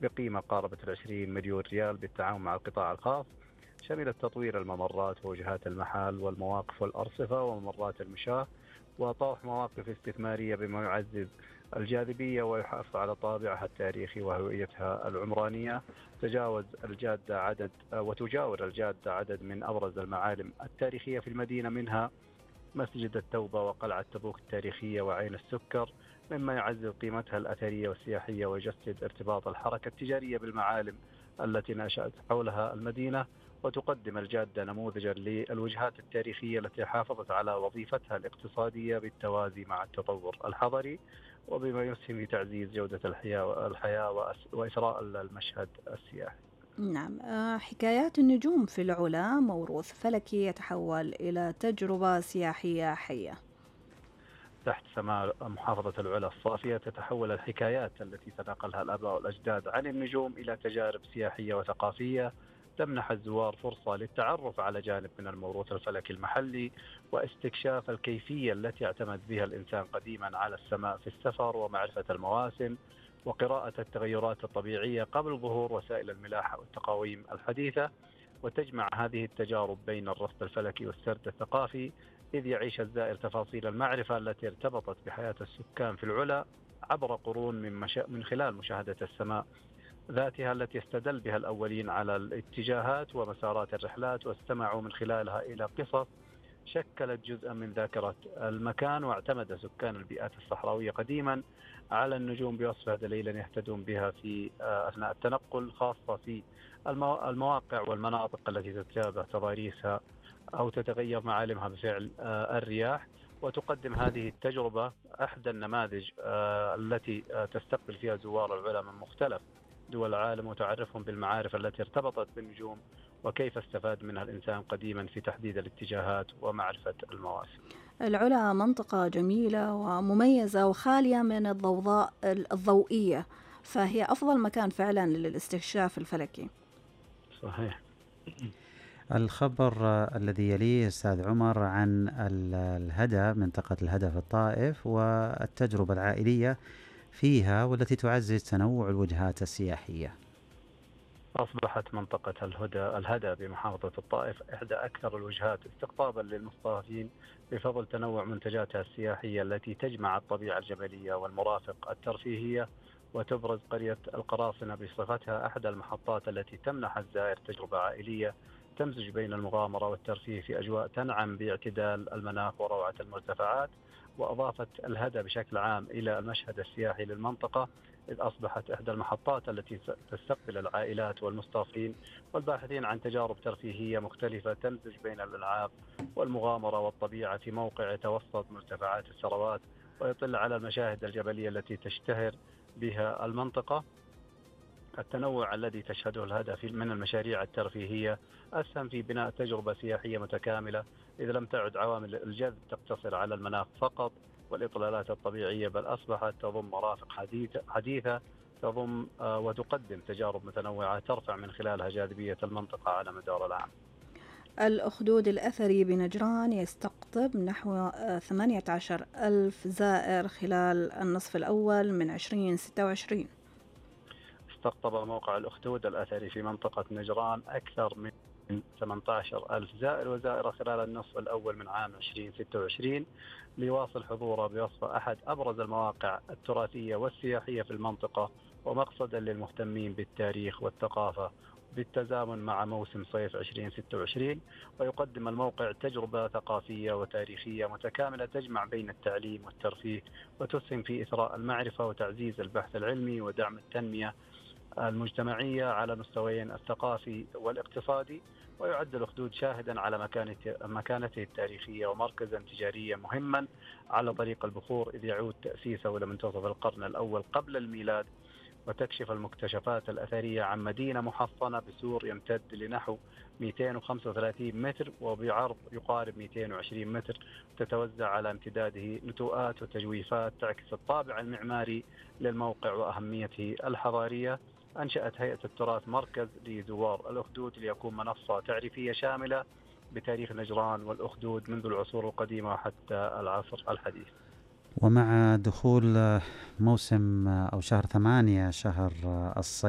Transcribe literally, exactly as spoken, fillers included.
بقيمة قاربة العشرين مليون ريال بالتعاون مع القطاع الخاص، شملت تطوير الممرات ووجهات المحال والمواقف والأرصفة وممرات المشاة، وطرح مواقف استثمارية بما يعزز الجاذبية ويحافظ على طابعها التاريخي وهويتها العمرانية. تجاوز الجادة عدد وتجاور الجادة عدد من أبرز المعالم التاريخية في المدينة، منها مسجد التوبة وقلعة تبوك التاريخية وعين السكر، مما يعزز قيمتها الأثرية والسياحية ويجسد ارتباط الحركة التجارية بالمعالم التي نشأت حولها المدينة. وتقدم الجادة نموذجا للوجهات التاريخية التي حافظت على وظيفتها الاقتصادية بالتوازي مع التطور الحضري، وبما يسهم في تعزيز جودة الحياة الحياة وإثراء المشهد السياحي. نعم، آه، حكايات النجوم في العلا موروث فلكي يتحول إلى تجربة سياحية حية. تحت سماء محافظة العلا الصافية تتحول الحكايات التي تناقلها الآباء والأجداد عن النجوم إلى تجارب سياحية وثقافية تمنح الزوار فرصة للتعرف على جانب من الموروث الفلكي المحلي، واستكشاف الكيفية التي اعتمد بها الإنسان قديما على السماء في السفر، ومعرفة المواسم، وقراءة التغيرات الطبيعية قبل ظهور وسائل الملاحة والتقاويم الحديثة. وتجمع هذه التجارب بين الرصد الفلكي والسرد الثقافي، إذ يعيش الزائر تفاصيل المعرفة التي ارتبطت بحياة السكان في العلا عبر قرون من, مشا... من خلال مشاهدة السماء ذاتها التي استدل بها الأولين على الاتجاهات ومسارات الرحلات، واستمعوا من خلالها إلى قصص شكلت جزءا من ذاكرة المكان. واعتمد سكان البيئات الصحراوية قديما على النجوم بوصفها دليلا يهتدون بها في أثناء التنقل، خاصة في المواقع والمناطق التي تتابع تضاريسها أو تتغير معالمها بفعل الرياح. وتقدم هذه التجربة أحدى النماذج التي تستقبل فيها زوار العلا من مختلف دول العالم، وتعرفهم بالمعارف التي ارتبطت بالنجوم وكيف استفاد منها الإنسان قديما في تحديد الاتجاهات ومعرفة المواسم. العلا منطقة جميلة ومميزة وخالية من الضوضاء الضوئية، فهي أفضل مكان فعلا للاستكشاف الفلكي. صحيح. الخبر الذي يليه أستاذ عمر عن الهدى، منطقة الهدى في الطائف والتجربة العائلية فيها والتي تعزز تنوع الوجهات السياحية. أصبحت منطقة الهدى الهدى بمحافظة الطائف إحدى أكثر الوجهات استقطابا للمستضيفين بفضل تنوع منتجاتها السياحية التي تجمع الطبيعة الجبلية والمرافق الترفيهية. وتبرز قرية القراصنة بصفتها أحد المحطات التي تمنح الزائر تجربة عائلية تمزج بين المغامرة والترفيه في أجواء تنعم باعتدال المناخ وروعة المرتفعات. وأضافت الهدى بشكل عام إلى المشهد السياحي للمنطقة، إذ أصبحت إحدى المحطات التي تستقبل العائلات والمستضيفين والباحثين عن تجارب ترفيهية مختلفة تمزج بين الألعاب والمغامرة والطبيعة في موقع يتوسط مرتفعات الثروات ويطل على المشاهد الجبلية التي تشتهر بها المنطقة. التنوع الذي تشهده الهدف من المشاريع الترفيهية أسهم في بناء تجربة سياحية متكاملة، إذ لم تعد عوامل الجذب تقتصر على المناخ فقط والإطلالات الطبيعية، بل أصبحت تضم مرافق حديثة, حديثة تضم وتقدم تجارب متنوعة ترفع من خلالها جاذبية المنطقة على مدار العام. الأخدود الأثري بنجران يستقطب نحو ثمانية عشر ألف زائر خلال النصف الأول من ألفين وستة وعشرين. استقطب موقع الأخدود الأثري في منطقة نجران أكثر من ثمانية عشر ألف زائر وزائرة خلال النصف الأول من عام ألفين وستة وعشرين، ليواصل حضوره بوصفه أحد أبرز المواقع التراثية والسياحية في المنطقة، ومقصدا للمهتمين بالتاريخ والثقافة بالتزامن مع موسم صيف ألفين وستة وعشرين. ويقدم الموقع تجربة ثقافية وتاريخية متكاملة تجمع بين التعليم والترفيه، وتسهم في إثراء المعرفة وتعزيز البحث العلمي ودعم التنمية المجتمعية على مستويين الثقافي والاقتصادي. ويعد الأخدود شاهدا على مكانته التاريخية ومركزا تجاريا مهما على طريق البخور، إذ يعود تأسيسه لمنتصف القرن الأول قبل الميلاد، وتكشف المكتشفات الأثرية عن مدينة محصنة بسور يمتد لنحو مئتين وخمسة وثلاثين متر وبعرض يقارب مئتين وعشرين متر، تتوزع على امتداده نتوءات وتجويفات تعكس الطابع المعماري للموقع وأهميته الحضارية. أنشأت هيئة التراث مركز لزوار الأخدود ليكون منصة تعريفية شاملة بتاريخ نجران والأخدود منذ العصور القديمة حتى العصر الحديث. ومع دخول موسم أو شهر ثمانية، شهر الصيف